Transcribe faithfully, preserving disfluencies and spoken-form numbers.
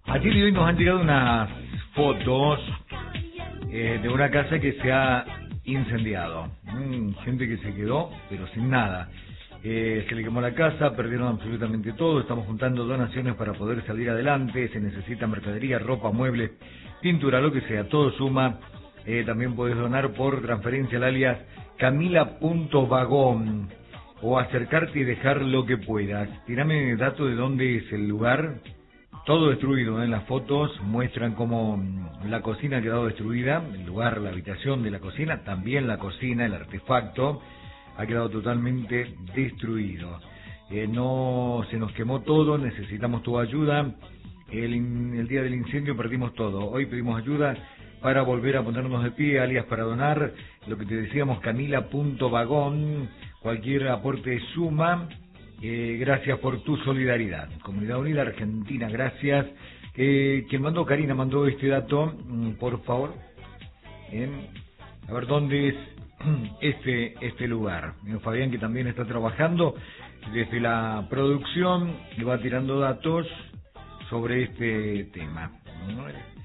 Ayer y hoy nos han llegado unas fotos eh, de una casa que se ha incendiado. Mm, gente que se quedó, pero sin nada. Eh, se le quemó la casa, perdieron absolutamente todo. Estamos juntando donaciones para poder salir adelante. Se necesita mercadería, ropa, muebles, pintura, lo que sea. Todo suma. Eh, también podés donar por transferencia al alias camila punto vagón o acercarte y dejar lo que puedas. Tirame datos de dónde es el lugar. Todo destruido, ¿eh? En las fotos muestran cómo la cocina ha quedado destruida, el lugar, la habitación de la cocina, también la cocina, el artefacto, ha quedado totalmente destruido. Eh, no se nos quemó todo, necesitamos tu ayuda. El, el día del incendio perdimos todo. Hoy pedimos ayuda para volver a ponernos de pie, alias para donar. Lo que te decíamos, camila punto vagón, cualquier aporte suma. Eh, gracias por tu solidaridad. Comunidad Unida Argentina, gracias. Eh, quien mandó, Karina, mandó este dato, mm, por favor. Eh, a ver, ¿dónde es este este lugar? Eh, Fabián, que también está trabajando desde la producción, le va tirando datos sobre este tema.